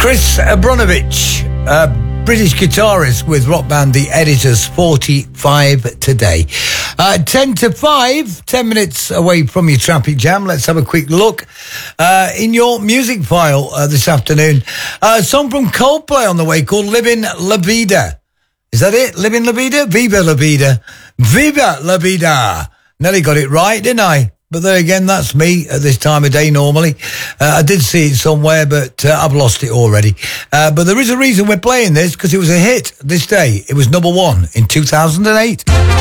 Chris Abranovich, British guitarist with rock band The Editors, 45 today. 10 to 5, 10 minutes away from your traffic jam. Let's have a quick look in your music file this afternoon. A song from Coldplay on the way called Livin' La Vida. Is that it? Livin' La Vida? Viva La Vida. Viva La Vida. Nearly got it right, didn't I? But there again, that's me at this time of day normally. I did see it somewhere, but I've lost it already. But there is a reason we're playing this, because it was a hit this day. It was number 1 in 2008.